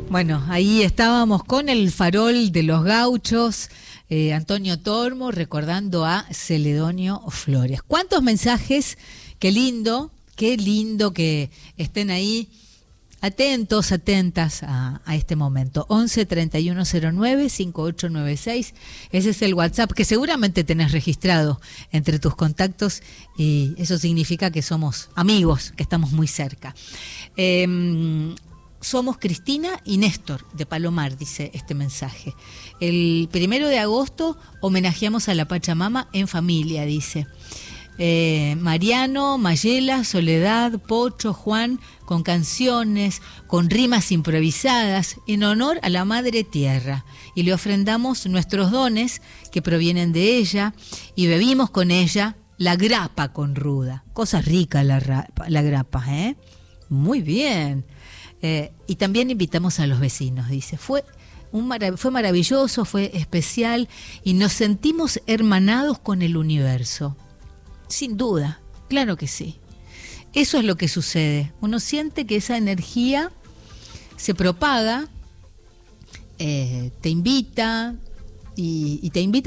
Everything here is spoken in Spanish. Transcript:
Bueno, ahí estábamos con el farol de los gauchos, Antonio Tormo, recordando a Celedonio Flores. ¿Cuántos mensajes? Qué lindo que estén ahí atentos, atentas a este momento. 11 3109 5896. Ese es el WhatsApp que seguramente tenés registrado entre tus contactos y eso significa que somos amigos, que estamos muy cerca. Somos Cristina y Néstor de Palomar, dice este mensaje. El 1 de agosto homenajeamos a la Pachamama en familia, dice. Mariano, Mayela, Soledad, Pocho, Juan, con canciones, con rimas improvisadas, en honor a la Madre Tierra. Y le ofrendamos nuestros dones que provienen de ella y bebimos con ella la grapa con ruda. Cosa rica la grapa, ¿eh? Muy bien. Y también invitamos a los vecinos, dice. Fue maravilloso, fue especial y nos sentimos hermanados con el universo. Sin duda, claro que sí. Eso es lo que sucede. Uno siente que esa energía se propaga, te invita y te invita